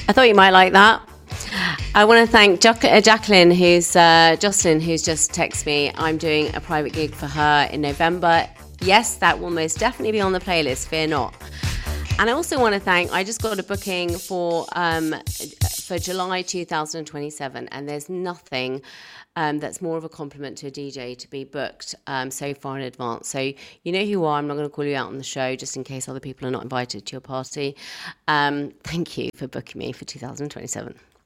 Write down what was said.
I thought you might like that. I want to thank Jocelyn, who's just texted me. I'm doing a private gig for her in November. Yes, that will most definitely be on the playlist, fear not. And I also want to thank, I just got a booking for July 2027, and there's nothing that's more of a compliment to a DJ to be booked so far in advance. So you know who you are. I'm not going to call you out on the show just in case other people are not invited to your party. Thank you for booking me for 2027.